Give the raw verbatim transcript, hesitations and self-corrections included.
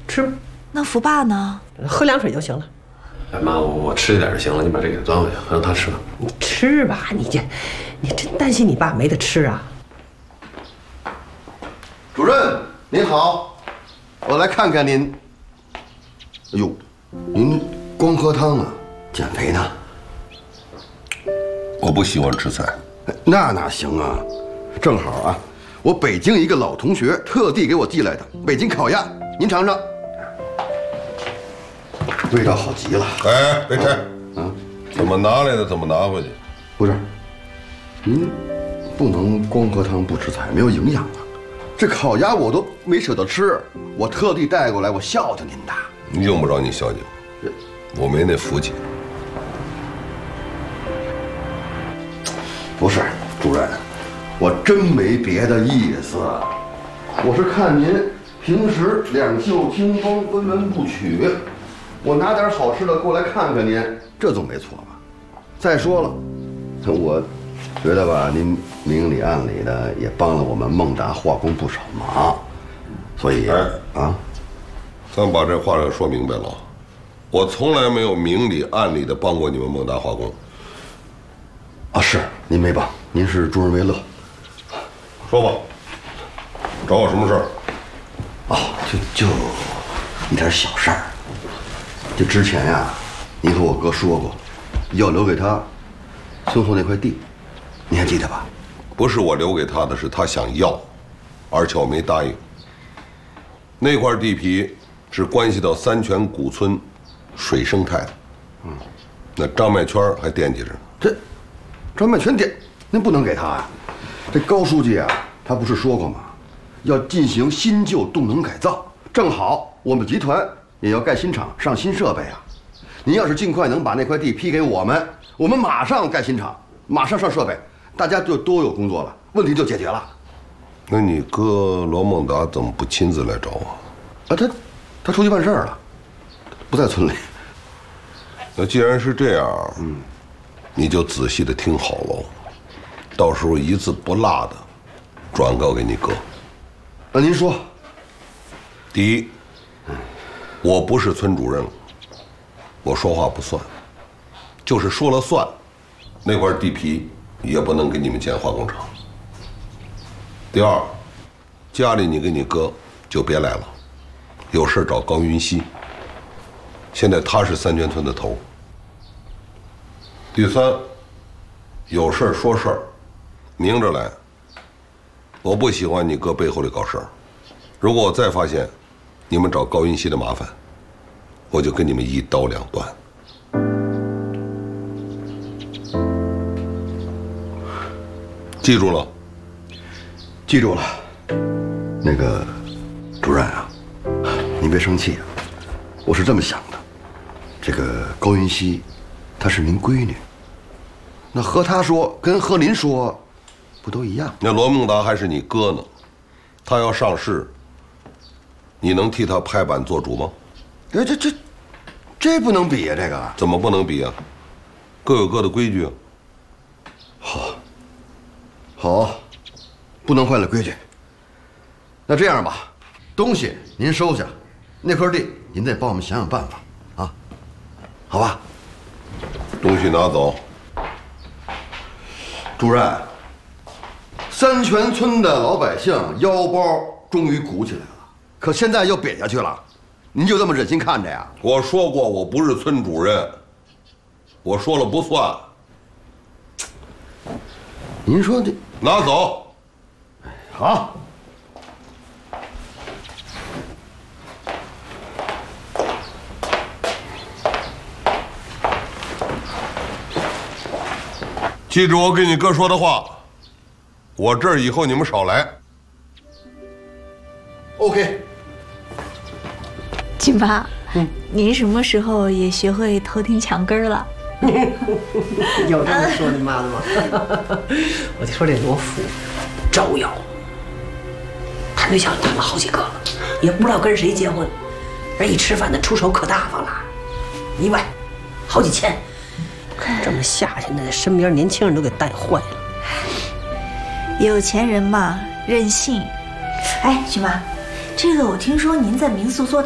吃吧。 那福爸呢？ 喝凉水就行了。 哎妈，我我吃一点就行了，你把这给端回去，让他吃吧。 你吃吧，你这，你真担心你爸没得吃啊？ 主任您好，我来看看您。哎呦，您光喝汤啊？减肥呢？ 我不喜欢吃菜。 那哪行啊？正好啊，我北京一个老同学特地给我寄来的北京烤鸭，您尝尝，味道好极了。 哎，别拆！ 啊， 怎么拿来的怎么拿回去？ 不是，您不能光喝汤不吃菜，没有营养啊。这烤鸭我都没舍得吃，我特地带过来，我孝敬您的。 用不着你孝敬，我没那福气。 不是，主任，我真没别的意思，我是看您平时两袖清风，分文不取，我拿点好吃的过来看看您，这总没错吧？再说了，我觉得吧，您明里暗里的也帮了我们孟达化工不少忙，所以哎啊， 咱把这话给说明白了，我从来没有明里暗里的帮过你们孟达化工。 啊，是您没帮，您是助人为乐。 说吧，找我什么事儿？ 哦，就就一点小事儿。就之前呀，您和我哥说过，要留给他村后那块地，你还记得吧？ 不是我留给他的，是他想要，而且我没答应。那块地皮是关系到三泉古村水生态的，嗯，那张麦圈还惦记着呢。 这张麦全点，您不能给他呀。这高书记啊，他不是说过吗？要进行新旧动能改造，正好我们集团也要盖新厂，上新设备啊。您要是尽快能把那块地批给我们，我们马上盖新厂，马上上设备，大家就都有工作了，问题就解决了。 那你哥罗孟达怎么不亲自来找我？ 啊，他他出去办事儿了，不在村里。 那既然是这样，嗯，你就仔细的听好喽，到时候一字不落的转告给你哥。 那您说， 第一，我不是村主任，我说话不算，就是说了算，那块地皮也不能给你们建化工厂。第二，家里你跟你哥就别来了，有事找高云熙，现在他是三泉村的头。第三，有事说事儿，明着来。我不喜欢你哥背后里搞事儿，如果我再发现你们找高云熙的麻烦，我就跟你们一刀两断。记住了？ 记住了。那个主任啊，您别生气啊，我是这么想的，这个高云熙，她是您闺女，那和她说跟和您说，不都一样？ 那罗孟达还是你哥呢，他要上市，你能替他拍板做主吗？ 哎，这这这不能比呀，这个怎么不能比啊？各有各的规矩啊。 好，好，不能坏了规矩。那这样吧，东西您收下，那块地您再帮我们想想办法啊，好吧？ 东西拿走。 主任，三泉村的老百姓腰包终于鼓起来了，可现在又瘪下去了，您就这么忍心看着呀？ 我说过我不是村主任，我说了不算。 您说这拿走。 好。 记住我跟你哥说的话，我这儿以后你们少来。 OK。 金爸，嗯，您什么时候也学会偷听墙根儿了？ 有这么说你妈的吗？我听说这罗福招摇，谈对象谈了好几个了，也不知道跟谁结婚，人一吃饭的出手可大方了，一万，好几千。这么下去，那身边年轻人都给带坏了。 有钱人嘛，任性。哎，舅妈，这个我听说您在民宿做